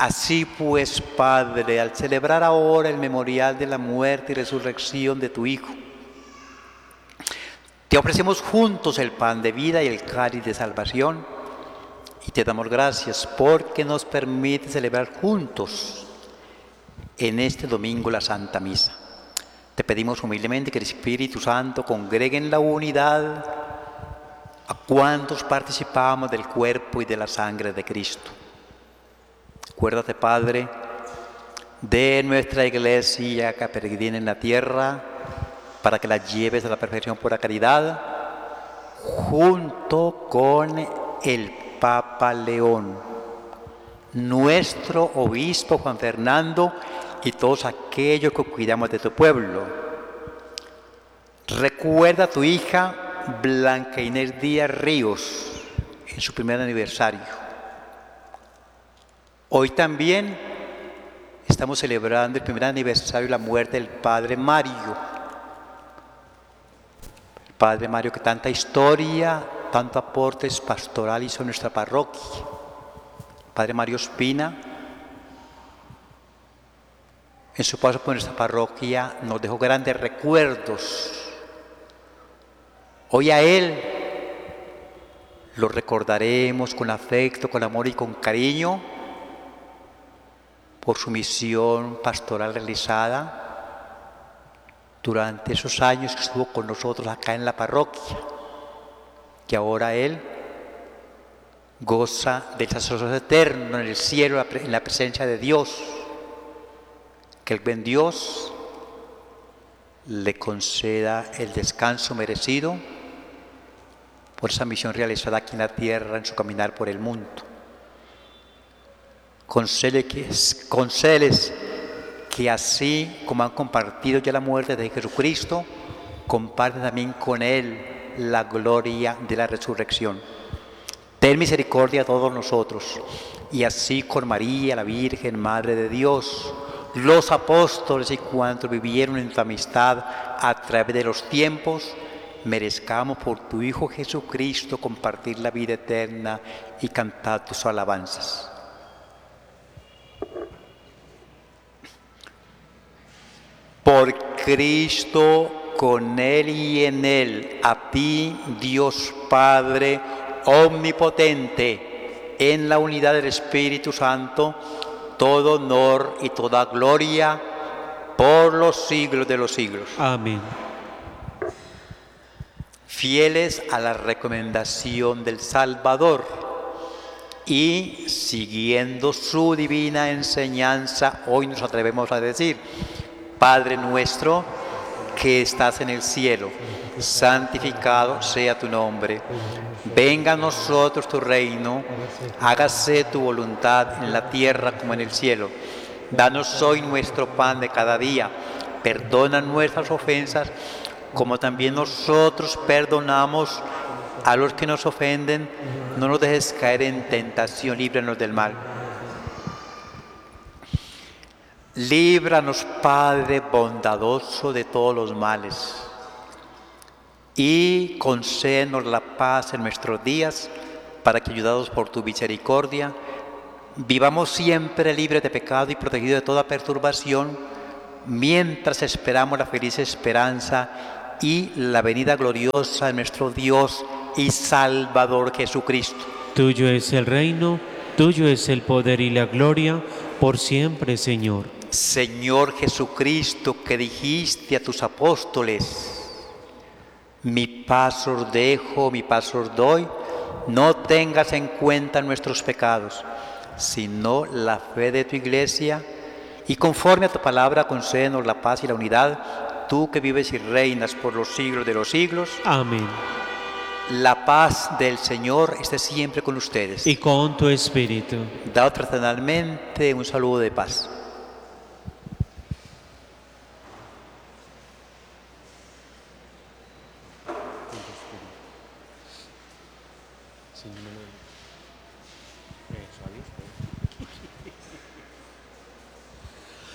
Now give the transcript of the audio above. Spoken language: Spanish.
Así pues, Padre, al celebrar ahora el memorial de la muerte y resurrección de tu Hijo, te ofrecemos juntos el pan de vida y el cáliz de salvación, y te damos gracias porque nos permite celebrar juntos en este domingo la Santa Misa. Te pedimos humildemente que el Espíritu Santo congregue en la unidad a cuantos participamos del cuerpo y de la sangre de Cristo. Acuérdate, Padre, de nuestra Iglesia que peregrina en la tierra, para que la lleves a la perfección por la caridad, junto con el Papa León, nuestro obispo Juan Fernando y todos aquellos que cuidamos de tu pueblo. Recuerda a tu hija Blanca Inés Díaz Ríos en su primer aniversario. Hoy también estamos celebrando el primer aniversario de la muerte del Padre Mario. El Padre Mario que tanta historia, tanto aportes pastoral hizo en nuestra parroquia. Padre Mario Espina, en su paso por nuestra parroquia, nos dejó grandes recuerdos. Hoy a él lo recordaremos con afecto, con amor y con cariño por su misión pastoral realizada durante esos años que estuvo con nosotros acá en la parroquia, que ahora él goza del sacerdocio eterno en el cielo, en la presencia de Dios. Que el buen Dios le conceda el descanso merecido por esa misión realizada aquí en la tierra en su caminar por el mundo. Concédeles que así como han compartido ya la muerte de Jesucristo, comparten también con Él la gloria de la resurrección. Ten misericordia a todos nosotros, y así con María, la Virgen, Madre de Dios, los apóstoles y cuantos vivieron en tu amistad a través de los tiempos, merezcamos por tu Hijo Jesucristo compartir la vida eterna y cantar tus alabanzas. Por Cristo, con Él y en Él, a ti, Dios Padre omnipotente, en la unidad del Espíritu Santo, todo honor y toda gloria por los siglos de los siglos. Amén. Fieles a la recomendación del Salvador y siguiendo su divina enseñanza, hoy nos atrevemos a decir: Padre nuestro que estás en el cielo, santificado sea tu nombre. Venga a nosotros tu reino, hágase tu voluntad en la tierra como en el cielo. Danos hoy nuestro pan de cada día, perdona nuestras ofensas, como también nosotros perdonamos a los que nos ofenden. No nos dejes caer en tentación, líbranos del mal. Líbranos, Padre bondadoso, de todos los males, y concédenos la paz en nuestros días, para que, ayudados por tu misericordia, vivamos siempre libres de pecado y protegidos de toda perturbación, mientras esperamos la feliz esperanza y la venida gloriosa de nuestro Dios y Salvador Jesucristo. Tuyo es el reino, tuyo es el poder y la gloria, por siempre, Señor. Señor Jesucristo, que dijiste a tus apóstoles: mi paz os dejo, mi paz os doy, no tengas en cuenta nuestros pecados, sino la fe de tu Iglesia, y conforme a tu palabra concédenos la paz y la unidad, tú que vives y reinas por los siglos de los siglos. Amén. La paz del Señor esté siempre con ustedes. Y con tu espíritu. Daos fraternalmente un saludo de paz. Eso, adiós.